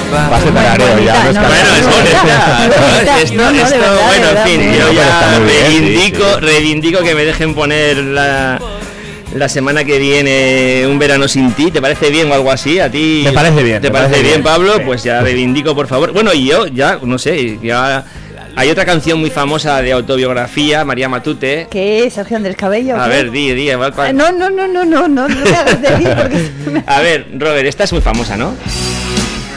Pase tarareo ya. Bueno, es bonita. Bueno, en fin, yo ya reivindico que me dejen poner la semana que viene Un verano sin ti. ¿Te parece bien o algo así? ¿A ti te parece bien? ¿Te parece bien, Pablo? Pues ya reivindico, por favor. Bueno, y yo ya, no sé, ya... Hay otra canción muy famosa de autobiografía, María Matute. ¿Qué es? ¿Sergio Andrés Cabello? A ver, di. No me hagas decir porque... A ver, Robert, esta es muy famosa, ¿no?